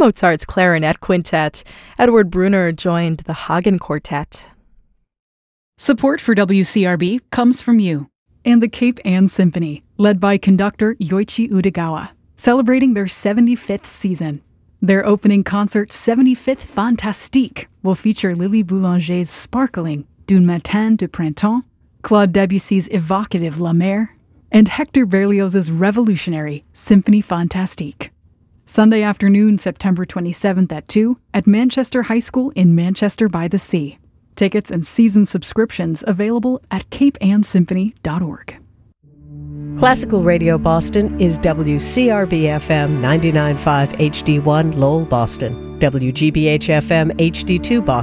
Mozart's Clarinet Quintet. Edward Brunner joined the Hagen Quartet. Support for WCRB comes from you and the Cape Ann Symphony, led by conductor Yoichi Udegawa, celebrating their 75th season. Their opening concert, 75th Fantastique, will feature Lily Boulanger's sparkling D'un Matin de Printemps, Claude Debussy's evocative La Mer, and Hector Berlioz's revolutionary Symphonie Fantastique. Sunday afternoon, September 27th at 2 at Manchester High School in Manchester by the Sea. Tickets and season subscriptions available at capeannsymphony.org. Classical Radio Boston is WCRB-FM 99.5 HD1 Lowell, Boston, WGBH-FM HD2 Boston,